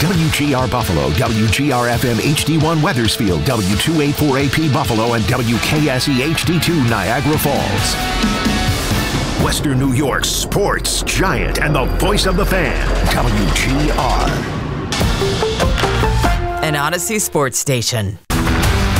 WGR Buffalo, WGR-FM HD1 Weathersfield, W284AP Buffalo, and WKSE HD2 Niagara Falls. Western New York's sports giant and the voice of the fan, WGR. An Odyssey sports station.